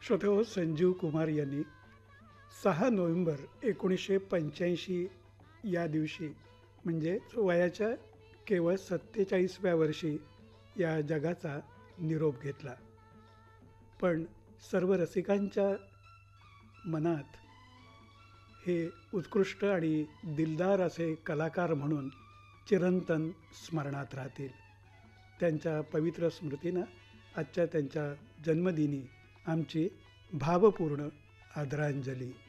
श्रोतेहो, संजीव कुमार यांनी 6 नोव्हेंबर 1985 या दिवशी म्हणजे वयाच्या केवळ 47व्या वर्षी या जगाचा निरोप घेतला. पण सर्व रसिकांच्या मनात हे उत्कृष्ट आणि दिलदार असे कलाकार म्हणून चिरंतन स्मरणात राहतील. त्यांच्या पवित्र स्मृतीनं आजच्या त्यांच्या जन्मदिनी आमची भावपूर्ण आदरांजली.